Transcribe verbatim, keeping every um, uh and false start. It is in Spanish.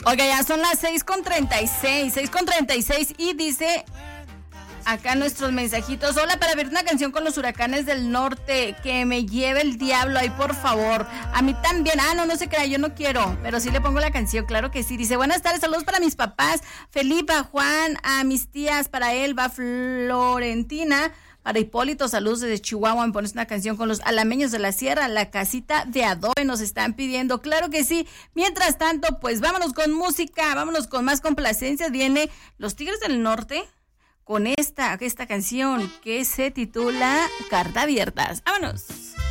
Oiga, ya son las seis con treinta y seis, seis con treinta y seis y dice acá nuestros mensajitos. Hola, para ver una canción con los Huracanes del Norte, que me lleve el diablo ahí, por favor. A mí también. Ah, no, no se crea, yo no quiero, pero sí le pongo la canción, claro que sí. Dice, buenas tardes, saludos para mis papás, Felipa, Juan, a mis tías, para Elba, Florentina, para Hipólito, saludos desde Chihuahua. Me pones una canción con los alameños de la sierra, la casita de adobe, nos están pidiendo, claro que sí. Mientras tanto, pues vámonos con música, vámonos con más complacencias. Viene Los Tigres del Norte con esta, esta canción que se titula Carta Abiertas. ¡Vámonos!